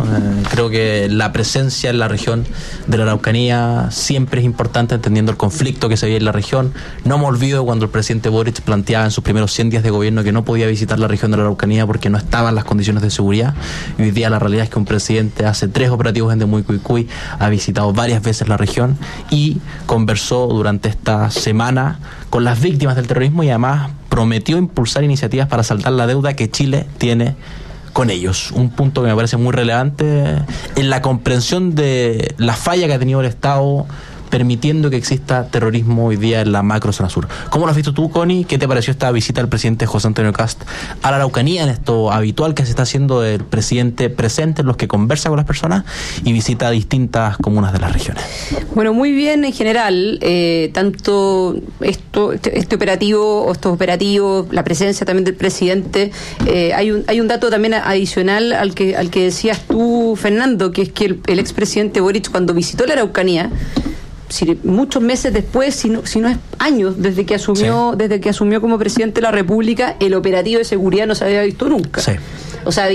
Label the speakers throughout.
Speaker 1: Creo que la presencia en la región de la Araucanía siempre es importante, entendiendo el conflicto que se vive en la región. No me olvido cuando el presidente Boric planteaba en sus primeros 100 días de gobierno que no podía visitar la región de la Araucanía porque no estaban las condiciones de seguridad. Y hoy día la realidad es que un presidente hace 3 operativos en Temuco-Icuy, ha visitado varias veces la región y conversó durante esta semana con las víctimas del terrorismo, y además prometió impulsar iniciativas para saldar la deuda que Chile tiene con ellos. Un punto que me parece muy relevante en la comprensión de la falla que ha tenido el Estado permitiendo que exista terrorismo hoy día en la macro zona sur. ¿Cómo lo has visto tú, Connie? ¿Qué te pareció esta visita del presidente José Antonio Kast a la Araucanía, en esto habitual que se está haciendo del presidente presente, en los que conversa con las personas y visita distintas comunas de las regiones?
Speaker 2: Bueno, muy bien en general, tanto este operativo o estos operativos, la presencia también del presidente. Hay un dato también adicional al que decías tú, Fernando, que es que el expresidente Boric, cuando visitó la Araucanía, muchos meses después, si no es años, desde que asumió como presidente de la República, el operativo de seguridad no se había visto nunca. Sí. O sea,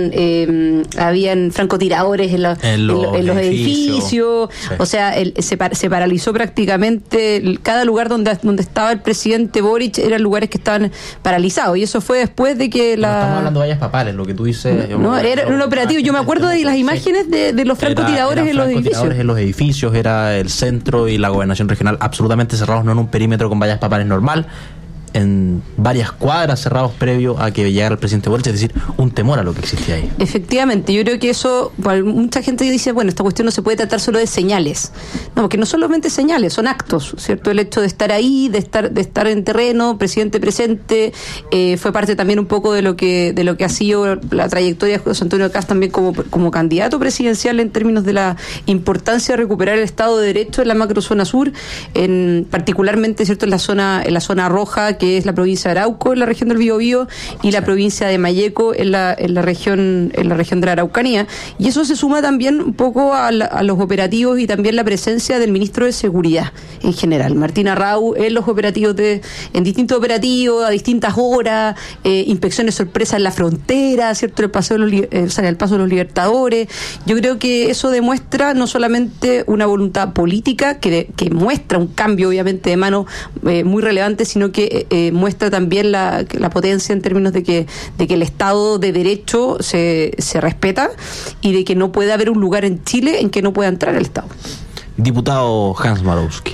Speaker 2: habían francotiradores en los edificios. Sí. O sea, se paralizó prácticamente cada lugar donde estaba el presidente Boric, eran lugares que estaban paralizados, y eso fue después de que estamos
Speaker 1: hablando de vallas papales, lo que tú dices.
Speaker 2: Era un operativo. Yo me acuerdo de las imágenes de los francotiradores en los edificios.
Speaker 1: En los edificios era el centro y la gobernación regional absolutamente cerrados, no en un perímetro con vallas papales normal, en varias cuadras cerrados previo a que llegara el presidente Boric, es decir, un temor a lo que existía ahí.
Speaker 2: Efectivamente, yo creo que eso, mucha gente dice, bueno, esta cuestión no se puede tratar solo de señales. No, porque no solamente señales, son actos, ¿cierto? El hecho de estar ahí, de estar en terreno, presidente presente, fue parte también un poco de lo que ha sido la trayectoria de José Antonio Kast también como candidato presidencial, en términos de la importancia de recuperar el Estado de Derecho en la macrozona sur, particularmente, ¿cierto?, en la zona roja, que es la provincia de Arauco, en la región del Biobío, y la provincia de Malleco, en la región de la Araucanía. Y eso se suma también un poco a los operativos y también la presencia del ministro de Seguridad en general, Martín Arrau, en los operativos en distintos operativos, a distintas horas, inspecciones sorpresas en la frontera, ¿cierto?, el paso de los Libertadores. Yo creo que eso demuestra no solamente una voluntad política, que muestra un cambio obviamente de mano muy relevante, sino que muestra también la potencia en términos de que el Estado de Derecho se respeta, y de que no puede haber un lugar en Chile en que no pueda entrar el Estado.
Speaker 1: Diputado Hans Marowski.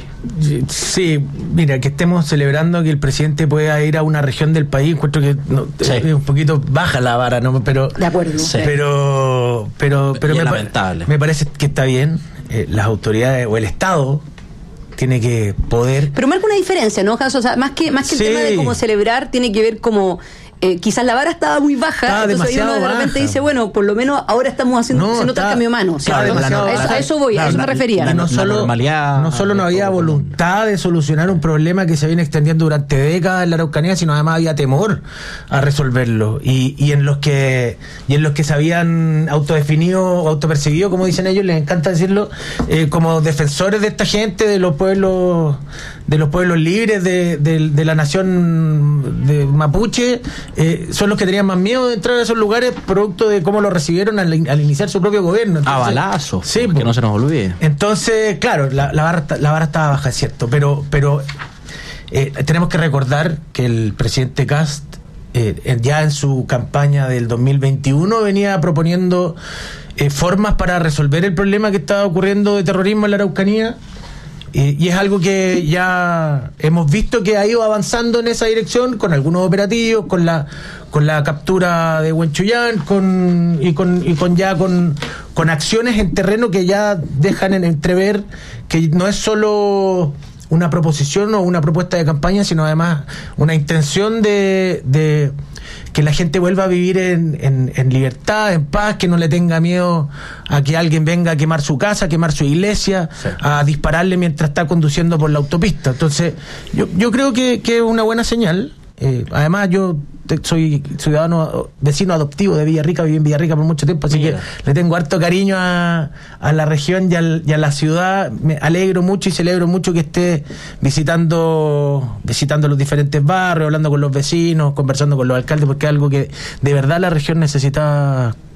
Speaker 3: Sí, mira, que estemos celebrando que el presidente pueda ir a una región del país, encuentro que es un poquito baja la vara, ¿no? Pero
Speaker 2: de acuerdo.
Speaker 3: Sí. Pero
Speaker 1: lamentable.
Speaker 3: Me parece que está bien. Las autoridades o el Estado tiene que poder.
Speaker 2: Pero marca una diferencia, ¿no, Hans? O sea, más que el tema de cómo celebrar, tiene que ver como quizás la vara estaba muy baja, entonces uno de repente dice, bueno, por lo menos ahora estamos haciendo otro cambio de mano.
Speaker 3: Claro,
Speaker 2: a eso me refería.
Speaker 3: No solo no había voluntad de solucionar un problema que se viene extendiendo durante décadas en la Araucanía, sino además había temor a resolverlo. Y en los que se habían autodefinido, autopercibido, como dicen ellos, les encanta decirlo, como defensores de esta gente, de los pueblos libres de la nación de mapuche, son los que tenían más miedo de entrar a esos lugares, producto de cómo lo recibieron al iniciar su propio gobierno.
Speaker 1: Entonces, a balazos,
Speaker 3: sí,
Speaker 1: que no se nos olvide.
Speaker 3: Entonces, claro, la vara estaba baja, es cierto, pero tenemos que recordar que el presidente Kast, ya en su campaña del 2021, venía proponiendo formas para resolver el problema que estaba ocurriendo de terrorismo en la Araucanía. Y es algo que ya hemos visto que ha ido avanzando en esa dirección, con algunos operativos, con la captura de Huenchuyán, con acciones en terreno que ya dejan en entrever que no es solo una proposición o una propuesta de campaña, sino además una intención de que la gente vuelva a vivir en libertad, en paz, que no le tenga miedo a que alguien venga a quemar su casa, a quemar su iglesia, sí, a dispararle mientras está conduciendo por la autopista. Entonces, yo creo que es una buena señal. Además, yo soy vecino adoptivo de Villarrica, viví en Villarrica por mucho tiempo, así que le tengo harto cariño a la región y a la ciudad. Me alegro mucho y celebro mucho que esté visitando los diferentes barrios, hablando con los vecinos, conversando con los alcaldes, porque es algo que de verdad la región necesita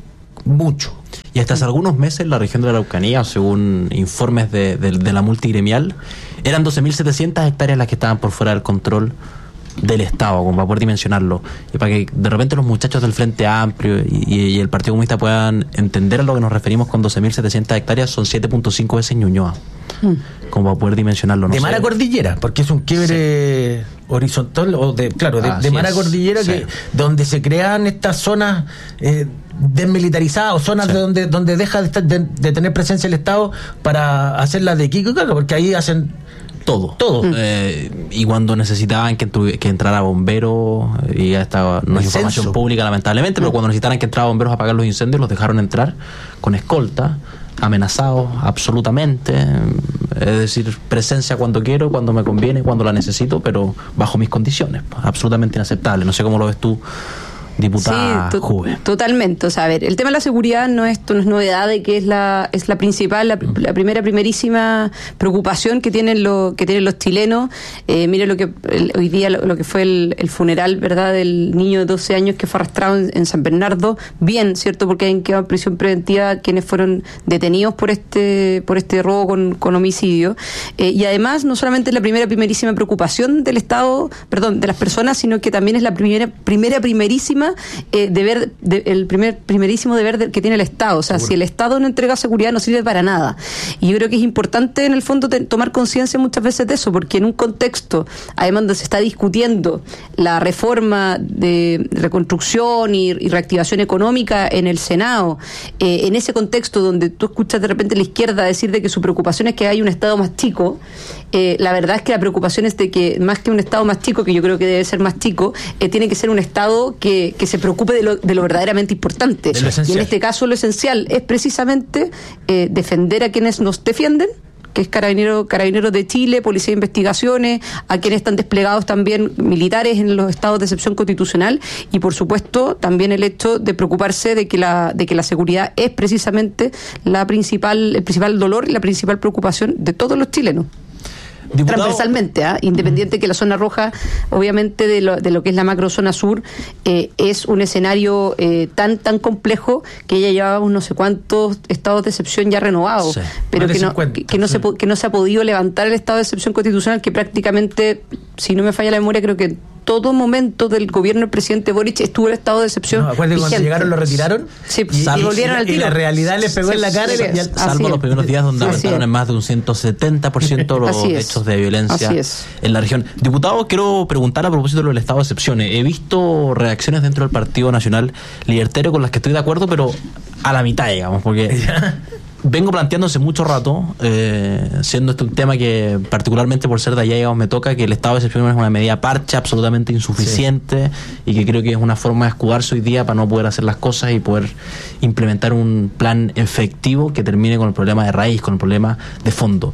Speaker 3: mucho.
Speaker 1: Y hasta hace algunos meses la región de la Araucanía, según informes de la multigremial, eran 12.700 hectáreas las que estaban por fuera del control del Estado, como para poder dimensionarlo, y para que de repente los muchachos del Frente Amplio y el Partido Comunista puedan entender a lo que nos referimos con 12.700 hectáreas, son 7.5 veces Ñuñoa, como para poder dimensionarlo.
Speaker 3: De Mara Cordillera, porque es un quiebre horizontal, o de Mara Cordillera, que donde se crean estas zonas desmilitarizadas, o zonas de donde deja de tener presencia el Estado para hacerlas de Kiko y Caca, porque ahí hacen todo. Y cuando necesitaban que entrara bomberos, y ya estaba, no es información pública lamentablemente, pero cuando necesitaran que entrara bomberos a apagar los incendios, los dejaron entrar con escolta, amenazados absolutamente, es decir, presencia cuando quiero, cuando me conviene, cuando la necesito, pero bajo mis condiciones, absolutamente inaceptable. No sé cómo lo ves tú, diputada Juve.
Speaker 2: Totalmente. O sea, a ver, el tema de la seguridad no es novedad, de que es la principal, la primerísima preocupación que tienen los chilenos. Mire lo que hoy día lo que fue el funeral, ¿verdad?, del niño de 12 años que fue arrastrado en San Bernardo. Bien, ¿cierto? Porque han quedado en prisión preventiva quienes fueron detenidos por este robo con homicidio. Y además, no solamente es la primerísima preocupación del Estado, de las personas, sino que también es la primerísima el primerísimo deber que tiene el Estado. O sea, si el Estado no entrega seguridad, no sirve para nada. Y yo creo que es importante, en el fondo, tomar conciencia muchas veces de eso, porque en un contexto, además, donde se está discutiendo la reforma de reconstrucción y reactivación económica en el Senado, en ese contexto donde tú escuchas de repente a la izquierda decir de que su preocupación es que hay un Estado más chico, la verdad es que la preocupación es de que, más que un Estado más chico, que yo creo que debe ser más chico, tiene que ser un Estado que se preocupe de lo verdaderamente importante. Y en este caso lo esencial es precisamente defender a quienes nos defienden, que es Carabineros de Chile, Policía de Investigaciones, a quienes están desplegados también militares en los estados de excepción constitucional, y por supuesto también el hecho de preocuparse de que la seguridad es precisamente el principal dolor y la principal preocupación de todos los chilenos. Diputado, transversalmente, independiente que la zona roja, obviamente de lo que es la macrozona sur, es un escenario tan complejo que ya llevaba no sé cuántos estados de excepción ya renovados, pero que no se ha podido levantar el estado de excepción constitucional, que prácticamente, si no me falla la memoria, creo que todo momento del gobierno del presidente Boric estuvo el estado de excepción.
Speaker 3: No, acuérdate, cuando llegaron lo retiraron,
Speaker 2: sí, y volvieron al tiro.
Speaker 3: Y la realidad les pegó en la cara.
Speaker 1: Salvo los primeros días, donde aumentaron en más de un 170% los hechos de violencia en la región. Diputado, quiero preguntar a propósito del estado de excepción. He visto reacciones dentro del Partido Nacional Libertario con las que estoy de acuerdo, pero a la mitad, digamos, porque vengo planteándose mucho rato, siendo este un tema que particularmente por ser de allá, digamos, me toca, que el estado de excepción es una medida parche absolutamente insuficiente, y que creo que es una forma de escudarse hoy día para no poder hacer las cosas y poder implementar un plan efectivo que termine con el problema de raíz, con el problema de fondo.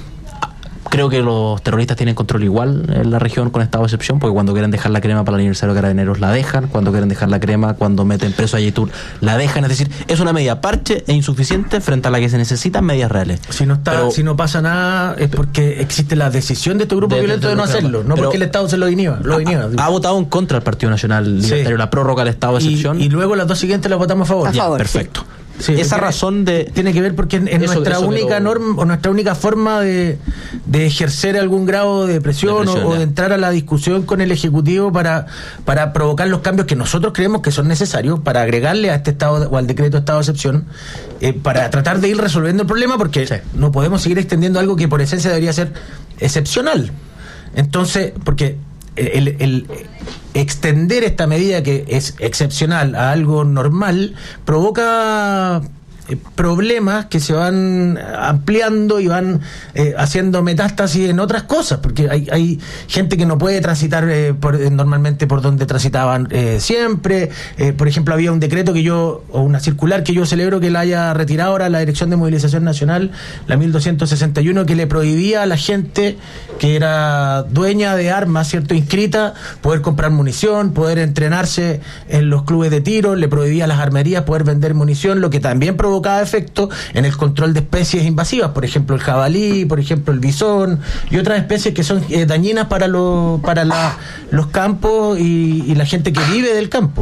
Speaker 1: Creo que los terroristas tienen control igual en la región con estado de excepción, porque cuando quieren dejar la crema para el aniversario de Carabineros la dejan, cuando quieren dejar la crema cuando meten preso a Yaitul la dejan. Es decir, es una medida parche e insuficiente frente a la que se necesitan medidas reales. Si no pasa nada es porque existe la decisión de este grupo violento de no hacerlo, no porque el Estado se lo inhiba. Ha votado en contra el Partido Nacional Libertario la prórroga del estado de excepción. Y luego las dos siguientes las votamos a favor. Perfecto. Sí, esa razón tiene que ver porque en nuestra única norma, o nuestra única forma de ejercer algún grado de presión, o de entrar a la discusión con el Ejecutivo para provocar los cambios que nosotros creemos que son necesarios para agregarle a este estado o al decreto de estado de excepción, para tratar de ir resolviendo el problema, porque no podemos seguir extendiendo algo que por esencia debería ser excepcional. Entonces, porque el extender esta medida que es excepcional a algo normal provoca problemas que se van ampliando y van haciendo metástasis en otras cosas, porque hay gente que no puede transitar normalmente por donde transitaban siempre. Por ejemplo, había un decreto o una circular que yo celebro que la haya retirado ahora la Dirección de Movilización Nacional, la 1261, que le prohibía a la gente que era dueña de armas, ¿cierto?, inscrita, poder comprar munición, poder entrenarse en los clubes de tiro, le prohibía a las armerías poder vender munición, lo que también provocaba efecto en el control de especies invasivas, por ejemplo el jabalí, por ejemplo el bisón y otras especies que son dañinas para los campos y la gente que vive del campo.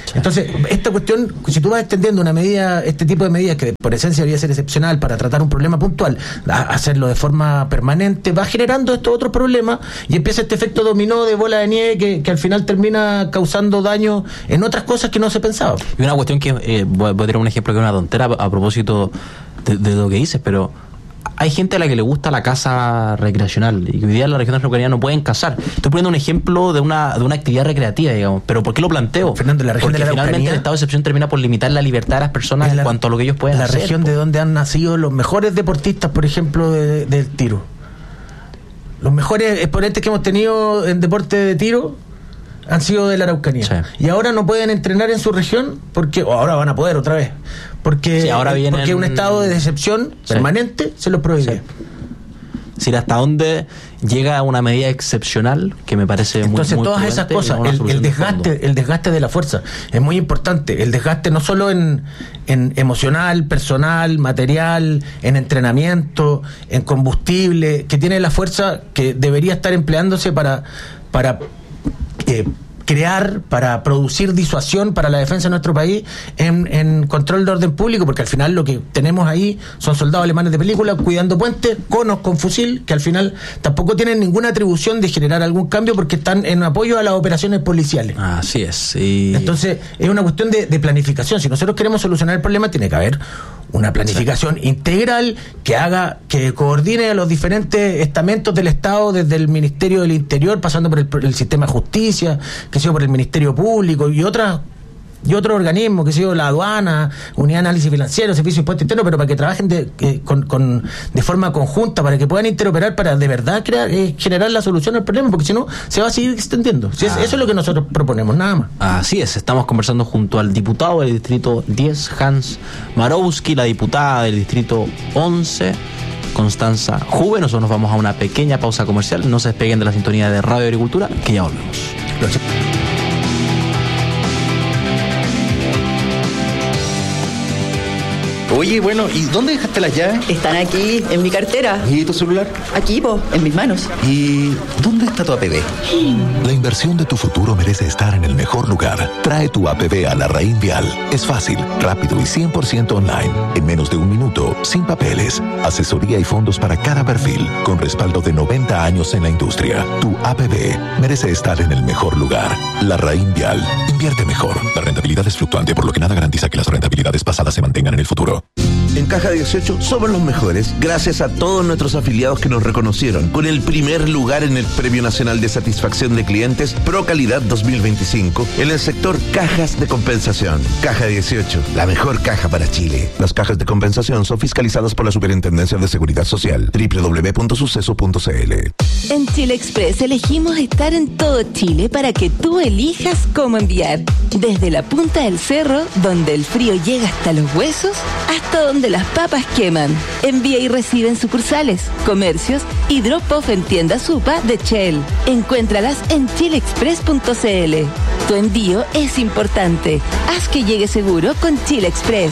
Speaker 3: Entonces, esta cuestión, si tú vas extendiendo una medida, este tipo de medidas que por esencia debería ser excepcional para tratar un problema puntual, a hacerlo de forma permanente, va generando estos otros problemas y empieza este efecto dominó de bola de nieve que al final termina causando daño en otras cosas que no se pensaba.
Speaker 1: Y una cuestión que voy a tener un ejemplo que es una tontera a propósito de lo que dices, pero hay gente a la que le gusta la caza recreacional y que hoy día en la región de Araucanía no pueden cazar. Estoy poniendo un ejemplo de una actividad recreativa, digamos. ¿Pero por qué lo planteo?
Speaker 3: Fernando, la región
Speaker 1: porque
Speaker 3: de la
Speaker 1: finalmente
Speaker 3: Araucanía,
Speaker 1: el estado de excepción termina por limitar la libertad de las personas en cuanto a lo que ellos pueden hacer.
Speaker 3: La región de donde han nacido los mejores deportistas, por ejemplo, del tiro. Los mejores exponentes que hemos tenido en deporte de tiro han sido de la Araucanía. Sí. Y ahora no pueden entrenar en su región porque ahora van a poder otra vez. Porque,
Speaker 1: sí, ahora vienen,
Speaker 3: porque un estado de excepción permanente se los prohíbe.
Speaker 1: Es decir, hasta dónde llega una medida excepcional que me parece
Speaker 3: entonces
Speaker 1: muy
Speaker 3: todas esas cosas, el desgaste de la fuerza es muy importante. El desgaste no solo en emocional, personal, material, en entrenamiento, en combustible, que tiene la fuerza que debería estar empleándose para crear, para producir disuasión para la defensa de nuestro país en control de orden público, porque al final lo que tenemos ahí son soldados alemanes de película cuidando puentes, conos con fusil, que al final tampoco tienen ninguna atribución de generar algún cambio porque están en apoyo a las operaciones policiales.
Speaker 1: Así es. Y
Speaker 3: entonces es una cuestión de planificación. Si nosotros queremos solucionar el problema, tiene que haber una planificación integral que coordine a los diferentes estamentos del Estado, desde el Ministerio del Interior, pasando por el sistema de justicia, que sea por el Ministerio Público y otros organismos, que sea la aduana, unidad de análisis financiero, servicio de impuesto interno, pero para que trabajen de forma conjunta, para que puedan interoperar para de verdad generar la solución al problema, porque si no se va a seguir extendiendo. Eso es lo que nosotros proponemos, nada más.
Speaker 1: Así es, estamos conversando junto al diputado del distrito 10, Hans Marowski, la diputada del distrito 11, Constanza Juve. Nosotros nos vamos a una pequeña pausa comercial. No se despeguen de la sintonía de Radio Agricultura, que ya volvemos.
Speaker 3: Gracias.
Speaker 4: Oye, bueno, ¿y dónde dejaste las llaves?
Speaker 5: Están aquí, en mi cartera.
Speaker 4: ¿Y tu celular?
Speaker 5: Aquí, en mis manos.
Speaker 4: ¿Y dónde está tu APB?
Speaker 6: La inversión de tu futuro merece estar en el mejor lugar. Trae tu APB a Larraín Vial. Es fácil, rápido y 100% online. En menos de un minuto, sin papeles. Asesoría y fondos para cada perfil, con respaldo de 90 años en la industria. Tu APB merece estar en el mejor lugar. Larraín Vial. Invierte mejor. La rentabilidad es fluctuante, por lo que nada garantiza que las rentabilidades pasadas se mantengan en el futuro.
Speaker 7: En Caja 18 somos los mejores gracias a todos nuestros afiliados que nos reconocieron con el primer lugar en el Premio Nacional de Satisfacción de Clientes Pro Calidad 2025 en el sector cajas de compensación. Caja 18, la mejor caja para Chile. Las cajas de compensación son fiscalizadas por la Superintendencia de Seguridad Social. www.suceso.cl.
Speaker 8: En Chile Express elegimos estar en todo Chile para que tú elijas cómo enviar. Desde la punta del cerro, donde el frío llega hasta los huesos, hasta donde las papas queman. Envía y recibe en sucursales, comercios y drop-off en tiendas Supa de Shell. Encuéntralas en chileexpress.cl. Tu envío es importante. Haz que llegue seguro con Chile Express.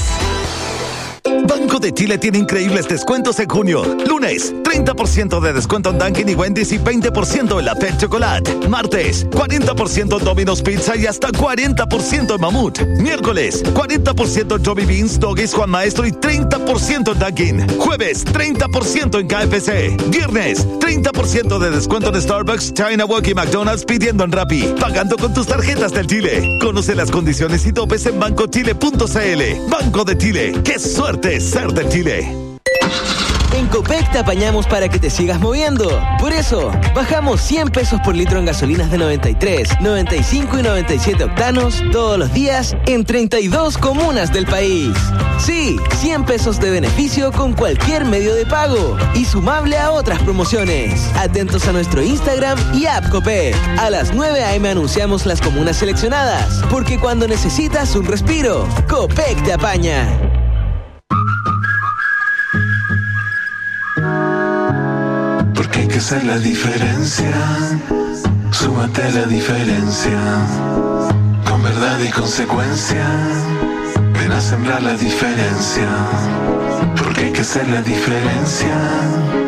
Speaker 9: Banco de Chile tiene increíbles descuentos en junio. Lunes, 30% de descuento en Dunkin' y Wendy's y 20% en la Pet Chocolate. Martes, 40% en Domino's Pizza y hasta 40% en Mamut. Miércoles, 40% en Joby Beans, Doggies, Juan Maestro y 30% en Dunkin'. Jueves, 30% en KFC. Viernes, 30% de descuento en Starbucks, China Walk y McDonald's pidiendo en Rappi. Pagando con tus tarjetas del Chile. Conoce las condiciones y topes en bancochile.cl. Banco de Chile. ¡Qué suerte ser de Chile!
Speaker 10: En Copec te apañamos para que te sigas moviendo. Por eso, bajamos 100 pesos por litro en gasolinas de 93, 95 y 97 octanos todos los días en 32 comunas del país. Sí, 100 pesos de beneficio con cualquier medio de pago y sumable a otras promociones. Atentos a nuestro Instagram y app Copec. A las 9 a.m. anunciamos las comunas seleccionadas, porque cuando necesitas un respiro, Copec te apaña.
Speaker 11: Porque hay que hacer la diferencia. Súmate a la diferencia. Con verdad y consecuencia. Ven a sembrar la diferencia. Porque hay que hacer la diferencia.